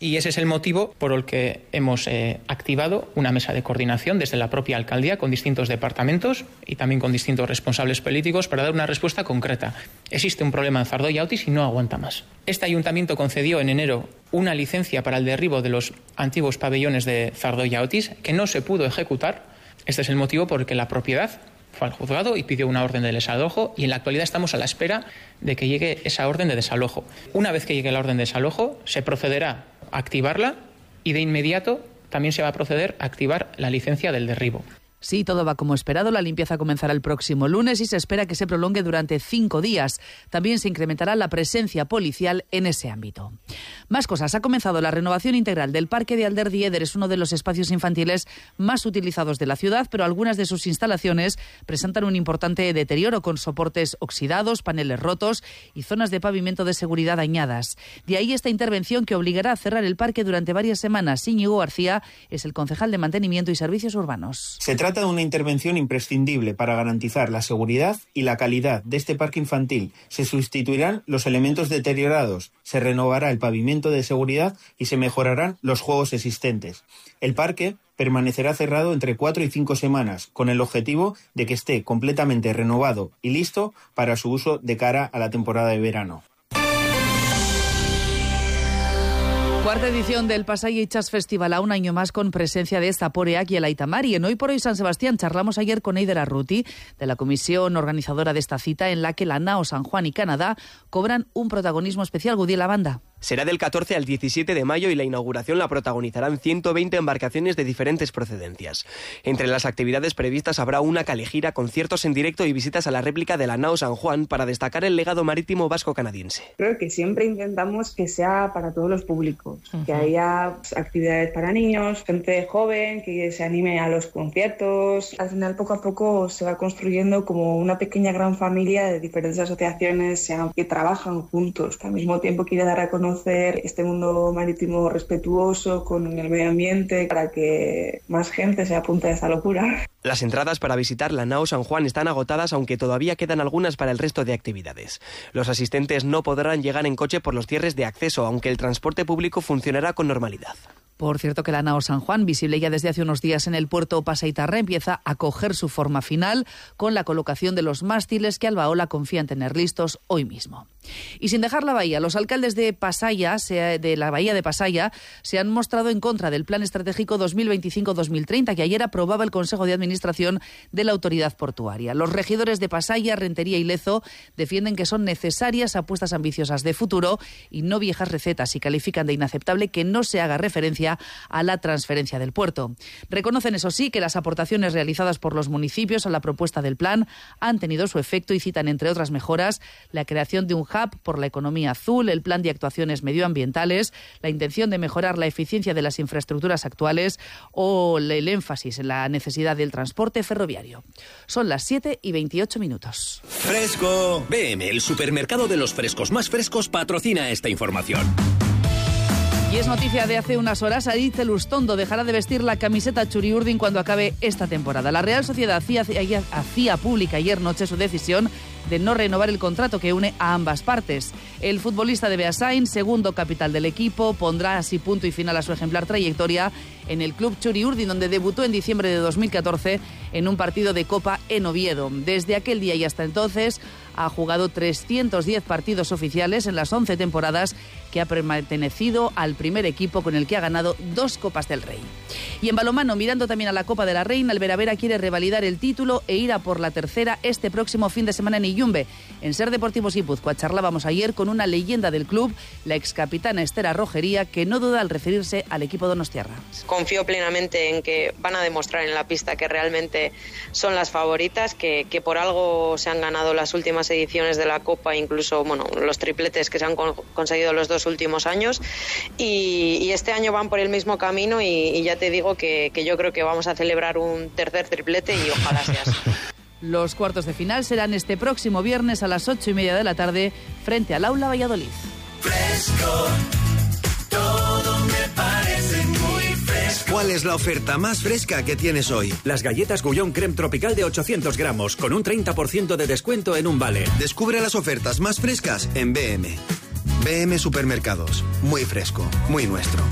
Y ese es el motivo por el que hemos activado una mesa de coordinación desde la propia alcaldía con distintos departamentos y también con distintos responsables políticos para dar una respuesta concreta. Existe un problema en Zardoya Otis y no aguanta más. Este ayuntamiento concedió en enero una licencia para el derribo de los antiguos pabellones de Zardoya Otis que no se pudo ejecutar. Este es el motivo por el que la propiedad fue al juzgado y pidió una orden de desalojo, y en la actualidad estamos a la espera de que llegue esa orden de desalojo. Una vez que llegue la orden de desalojo, se procederá a activarla y de inmediato también se va a proceder a activar la licencia del derribo. Sí, todo va como esperado. La limpieza comenzará el próximo lunes y se espera que se prolongue durante 5 días. También se incrementará la presencia policial en ese ámbito. Más cosas. Ha comenzado la renovación integral del Parque de Alderdi-Eder. Es uno de los espacios infantiles más utilizados de la ciudad, pero algunas de sus instalaciones presentan un importante deterioro con soportes oxidados, paneles rotos y zonas de pavimento de seguridad dañadas. De ahí esta intervención que obligará a cerrar el parque durante varias semanas. Íñigo García es el concejal de Mantenimiento y Servicios Urbanos. Se trata de una intervención imprescindible para garantizar la seguridad y la calidad de este parque infantil. Se sustituirán los elementos deteriorados, se renovará el pavimento de seguridad y se mejorarán los juegos existentes. El parque permanecerá cerrado entre 4 y 5 semanas, con el objetivo de que esté completamente renovado y listo para su uso de cara a la temporada de verano. Cuarta edición del Pasaia Jazz Festival, a un año más con presencia de Zaporeak y el Aitamari. En Hoy por Hoy San Sebastián charlamos ayer con Eider Arruti, de la comisión organizadora de esta cita, en la que la NAO, San Juan y Canadá cobran un protagonismo especial. Gudiel, la banda. Será del 14 al 17 de mayo y la inauguración la protagonizarán 120 embarcaciones de diferentes procedencias. Entre las actividades previstas habrá una calejira, conciertos en directo y visitas a la réplica de la NAO San Juan para destacar el legado marítimo vasco-canadiense. Creo que siempre intentamos que sea para todos los públicos, que haya actividades para niños, gente joven, que se anime a los conciertos. Al final, poco a poco se va construyendo como una pequeña gran familia de diferentes asociaciones que trabajan juntos, que al mismo tiempo quiere dar a conocer este mundo marítimo respetuoso con el medio ambiente para que más gente se apunte a esta locura. Las entradas para visitar la NAO San Juan están agotadas, aunque todavía quedan algunas para el resto de actividades. Los asistentes no podrán llegar en coche por los cierres de acceso, aunque el transporte público funcionará con normalidad. Por cierto que la NAO San Juan, visible ya desde hace unos días en el puerto Pasaitarra, empieza a coger su forma final con la colocación de los mástiles que Albaola confía en tener listos hoy mismo. Y sin dejar la bahía, los alcaldes de la bahía de Pasaia se han mostrado en contra del Plan Estratégico 2025-2030 que ayer aprobaba el Consejo de Administración de la Autoridad Portuaria. Los regidores de Pasaia, Rentería y Lezo defienden que son necesarias apuestas ambiciosas de futuro y no viejas recetas, y califican de inaceptable que no se haga referencia a la transferencia del puerto. Reconocen, eso sí, que las aportaciones realizadas por los municipios a la propuesta del plan han tenido su efecto y citan, entre otras mejoras, la creación de un hub por la economía azul, el plan de actuaciones medioambientales, la intención de mejorar la eficiencia de las infraestructuras actuales o el énfasis en la necesidad del transporte ferroviario. Son las 7:28. ¡Fresco! BM, el supermercado de los frescos más frescos, patrocina esta información. Y es noticia de hace unas horas, Aritz Elustondo dejará de vestir la camiseta Txuri-Urdin cuando acabe esta temporada. La Real Sociedad hacía pública ayer noche su decisión de no renovar el contrato que une a ambas partes. El futbolista de Beasain, segundo capital del equipo, pondrá así punto y final a su ejemplar trayectoria en el club Txuri-Urdin, donde debutó en diciembre de 2014 en un partido de Copa en Oviedo. Desde aquel día y hasta entonces ha jugado 310 partidos oficiales en las 11 temporadas que ha pertenecido al primer equipo, con el que ha ganado 2 Copas del Rey. Y en balonmano, mirando también a la Copa de la Reina, el Veravera quiere revalidar el título e ir a por la tercera este próximo fin de semana en Illumbe. En Ser Deportivos Guipúzcoa charlábamos ayer con una leyenda del club, la excapitana Esther Arrojería, que no duda al referirse al equipo donostiarra. Confío plenamente en que van a demostrar en la pista que realmente son las favoritas, que por algo se han ganado las últimas ediciones de la Copa, incluso los tripletes que se han conseguido los 2 últimos años, y este año van por el mismo camino y ya te digo que yo creo que vamos a celebrar un tercer triplete y ojalá sea así. Los cuartos de final serán este próximo viernes a las 8:30 de la tarde frente al Aula Valladolid. Fresco, todo me parece muy fresco. ¿Cuál es la oferta más fresca que tienes hoy? Las galletas Gullón Creme Tropical de 800 gramos con un 30% de descuento en un vale. Descubre las ofertas más frescas en BM. BM Supermercados. Muy fresco, muy nuestro.